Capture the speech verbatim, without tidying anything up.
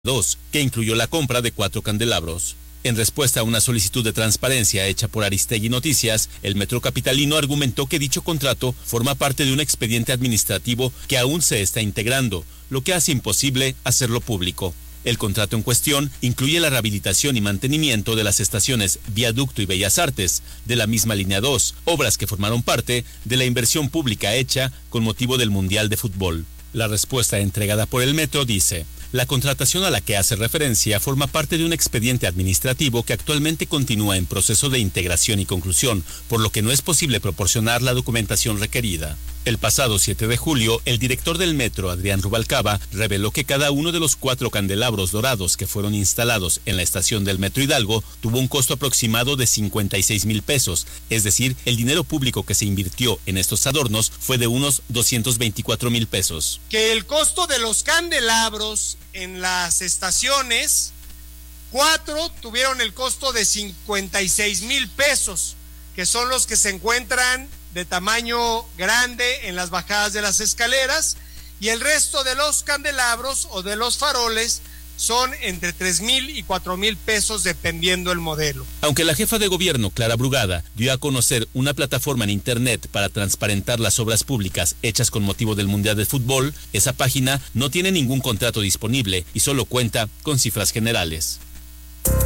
dos, que incluyó la compra de cuatro candelabros. En respuesta a una solicitud de transparencia hecha por Aristegui Noticias, el Metro Capitalino argumentó que dicho contrato forma parte de un expediente administrativo que aún se está integrando, lo que hace imposible hacerlo público. El contrato en cuestión incluye la rehabilitación y mantenimiento de las estaciones Viaducto y Bellas Artes, de la misma línea dos, obras que formaron parte de la inversión pública hecha con motivo del Mundial de Fútbol. La respuesta entregada por el Metro dice: la contratación a la que hace referencia forma parte de un expediente administrativo que actualmente continúa en proceso de integración y conclusión, por lo que no es posible proporcionar la documentación requerida. El pasado siete de julio, el director del Metro, Adrián Rubalcaba, reveló que cada uno de los cuatro candelabros dorados que fueron instalados en la estación del Metro Hidalgo tuvo un costo aproximado de cincuenta y seis mil pesos, es decir, el dinero público que se invirtió en estos adornos fue de unos doscientos veinticuatro mil pesos. Que el costo de los candelabros en las estaciones, cuatro tuvieron el costo de cincuenta y seis mil pesos, que son los que se encuentran de tamaño grande en las bajadas de las escaleras, y el resto de los candelabros o de los faroles son entre tres mil y cuatro mil pesos dependiendo el modelo. Aunque la jefa de gobierno, Clara Brugada, dio a conocer una plataforma en internet para transparentar las obras públicas hechas con motivo del Mundial de Fútbol, esa página no tiene ningún contrato disponible y solo cuenta con cifras generales.